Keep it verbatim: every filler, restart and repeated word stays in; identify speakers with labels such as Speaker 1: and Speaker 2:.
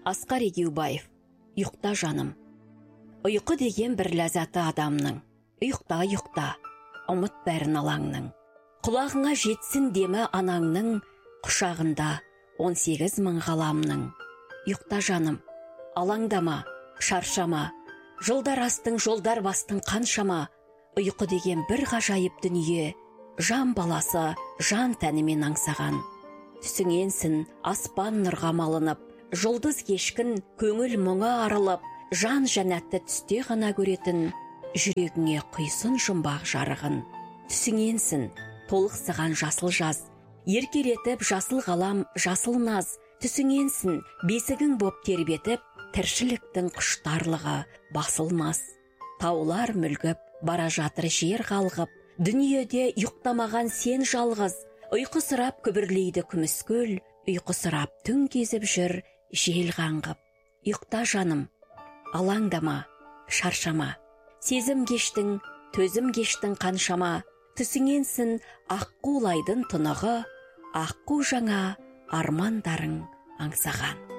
Speaker 1: Асқар Егеубаев. Ұйықта жаным. Ұйқы деген бір ләззаты адамның. Ұйықта, ұйықта, ұмыт бәрін алаңның. Құлағыңа жетсін демі анаңның, құшағында он сегіз мың ғаламның. Ұйықта жаным, алаңдама, шаршама, жылдар астың, жолдар бастың қаншама. Ұйқы деген бір ғажайып дүние, жан баласы жан тәнімен аңсаған. Түсіңенсін аспан нұрға малынып, жұлдыз кешкін көңіл мұңы арылып, жан жәннатты түсте ғана көретін, жүрегіңе құйсын жұмбақ жарығын. Түсіңенсін толықсыған жасыл жаз, еркелетіп жасыл ғалам жасыл наз. Түсіңенсін бесігің боп тербетіп, тіршіліктің құштарлығы басылмас. Таулар мүлгіп, бара жатыр жер қалғып, дүниеде ұйықтамаған сен жалғыз. Ұйқы сұрап күбірлейді күміс көл, ұйқы сұрап түн кезіп жүр жел қаңғып. Ұйықта жаным, алаңдама, шаршама, сезім кештің, төзім кештің қаншама. Түсіңенсін аққу лайдың тұнығы, аққу жаңа армандарың аңсаған.